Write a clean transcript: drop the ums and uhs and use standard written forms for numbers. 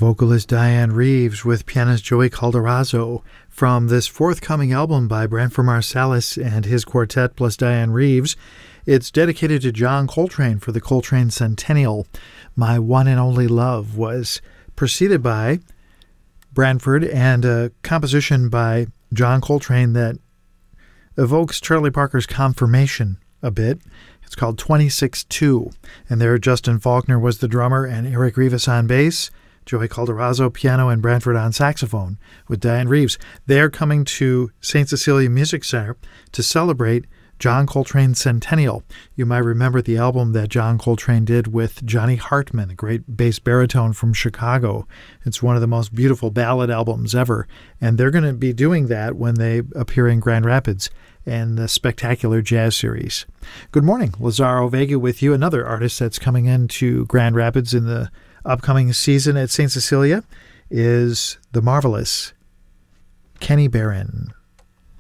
Vocalist Diane Reeves with pianist Joey Calderazzo from this forthcoming album by Branford Marsalis and his quartet plus Diane Reeves. It's dedicated to John Coltrane for the Coltrane Centennial. My One and Only Love was preceded by Branford and a composition by John Coltrane that evokes Charlie Parker's Confirmation a bit. It's called 26-2, and there Justin Faulkner was the drummer and Eric Rivas on bass, Joey Calderazzo piano, and Branford on saxophone with Diane Reeves. They're coming to St. Cecilia Music Center to celebrate John Coltrane's Centennial. You might remember the album that John Coltrane did with Johnny Hartman, a great bass baritone from Chicago. It's one of the most beautiful ballad albums ever, and they're going to be doing that when they appear in Grand Rapids and the Spectacular Jazz Series. Good morning, Lazaro Vega with you. Another artist that's coming into Grand Rapids in the upcoming season at St. Cecilia is the marvelous Kenny Barron.